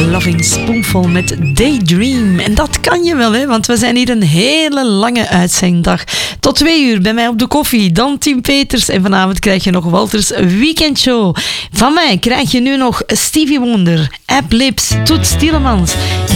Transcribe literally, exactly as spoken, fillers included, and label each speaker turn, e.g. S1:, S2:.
S1: Loving Spoonful met Daydream. En dat kan je wel, hè, want we zijn hier een hele lange uitzenddag. Tot twee uur bij mij op de koffie, dan Tim Peters. En vanavond krijg je nog Walters Weekendshow. Van mij krijg je nu nog Stevie Wonder, Ab Lips, Toets Tielemans,